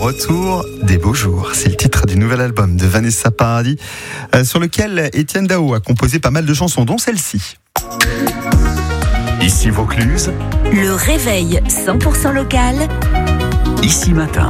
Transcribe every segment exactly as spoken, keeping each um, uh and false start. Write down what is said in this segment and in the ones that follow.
Retour des beaux jours, c'est le titre du nouvel album de Vanessa Paradis, euh, sur lequel Étienne Dao a composé pas mal de chansons, dont celle-ci. Ici Vaucluse, Le réveil cent pour cent local. ici matin.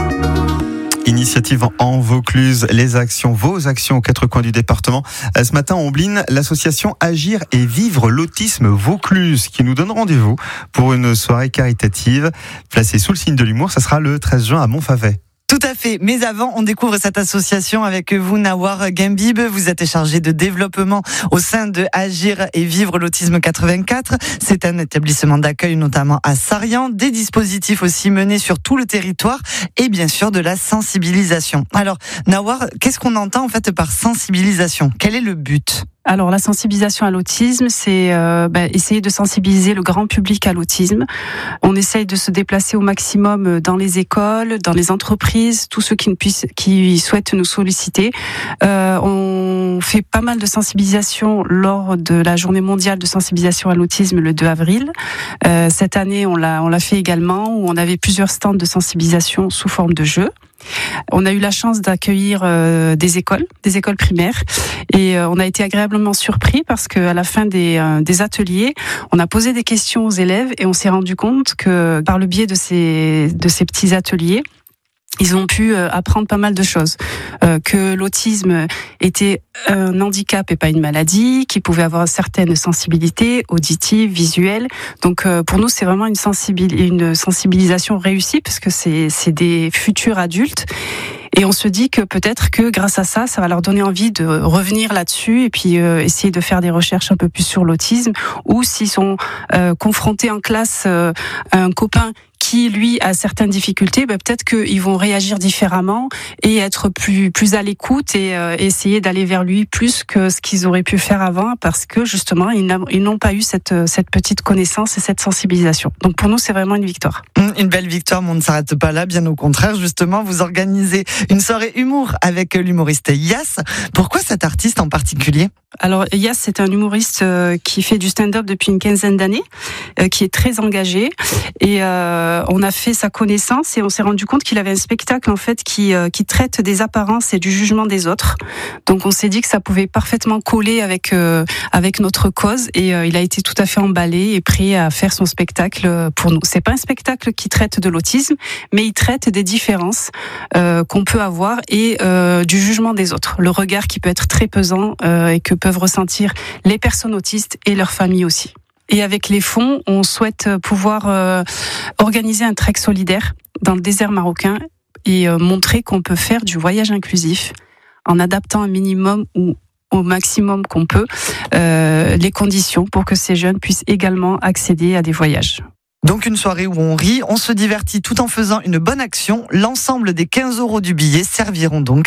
Initiative en Vaucluse, les actions, vos actions aux quatre coins du département. Euh, Ce matin, on bline l'association Agir et Vivre l'Autisme Vaucluse qui nous donne rendez-vous pour une soirée caritative placée sous le signe de l'humour. Ça sera le treize juin à Montfavet. Tout à fait. Mais avant, on découvre cette association avec vous, Nawar Gambib. Vous êtes chargé de développement au sein de Agir et Vivre l'Autisme quatre-vingt-quatre. C'est un établissement d'accueil, notamment à Sarian. Des dispositifs aussi menés sur tout le territoire et bien sûr de la sensibilisation. Alors, Nawar, qu'est-ce qu'on entend en fait par sensibilisation? Quel est le but? Alors la sensibilisation à l'autisme, c'est euh, bah, essayer de sensibiliser le grand public à l'autisme. On essaye de se déplacer au maximum dans les écoles, dans les entreprises, tous ceux qui, ne puissent, qui souhaitent nous solliciter. Euh, on fait pas mal de sensibilisation lors de la journée mondiale de sensibilisation à l'autisme le deux avril. Euh, cette année, on l'a, on l'a fait également, où on avait plusieurs stands de sensibilisation sous forme de jeux. On a eu la chance d'accueillir euh, des écoles, des écoles primaires, et euh, on a été agréablement surpris parce que à la fin des, euh, des ateliers, on a posé des questions aux élèves et on s'est rendu compte que par le biais de ces de ces petits ateliers, ils ont pu apprendre pas mal de choses, euh, que l'autisme était un handicap et pas une maladie, qu'ils pouvaient avoir certaines sensibilités auditives, visuelles. Donc euh, pour nous, c'est vraiment une, sensibil- une sensibilisation réussie parce que c'est, c'est des futurs adultes. Et on se dit que peut-être que grâce à ça, ça va leur donner envie de revenir là-dessus et puis euh, essayer de faire des recherches un peu plus sur l'autisme. Ou s'ils sont euh, confrontés en classe euh, à un copain qui, lui, a certaines difficultés, ben peut-être qu'ils vont réagir différemment et être plus plus à l'écoute et euh, essayer d'aller vers lui plus que ce qu'ils auraient pu faire avant parce que, justement, ils, n'a, ils n'ont pas eu cette, cette petite connaissance et cette sensibilisation. Donc, pour nous, c'est vraiment une victoire. Une belle victoire, mais on ne s'arrête pas là. Bien au contraire, justement, vous organisez une soirée humour avec l'humoriste Yass. Pourquoi cet artiste en particulier? Alors, Yass, c'est un humoriste euh, qui fait du stand-up depuis une quinzaine d'années, euh, qui est très engagé. Et euh, on a fait sa connaissance et on s'est rendu compte qu'il avait un spectacle en fait qui euh, qui traite des apparences et du jugement des autres. Donc, on s'est dit que ça pouvait parfaitement coller avec euh, avec notre cause. Et euh, il a été tout à fait emballé et prêt à faire son spectacle pour nous. C'est pas un spectacle qui traite de l'autisme, mais il traite des différences euh, qu'on peut avoir et euh, du jugement des autres. Le regard qui peut être très pesant euh, et que peuvent ressentir les personnes autistes et leurs familles aussi. Et avec les fonds, on souhaite pouvoir euh, organiser un trek solidaire dans le désert marocain et euh, montrer qu'on peut faire du voyage inclusif en adaptant un minimum ou au maximum qu'on peut euh, les conditions pour que ces jeunes puissent également accéder à des voyages. Donc une soirée où on rit, on se divertit tout en faisant une bonne action. L'ensemble des quinze euros du billet serviront donc